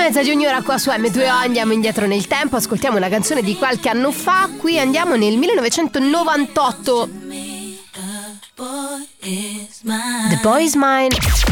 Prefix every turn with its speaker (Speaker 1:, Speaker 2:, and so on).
Speaker 1: mezza di ogni ora qua su M2O. Andiamo indietro nel tempo, ascoltiamo una canzone di qualche anno fa. Qui andiamo nel 1998. The Boy Is Mine.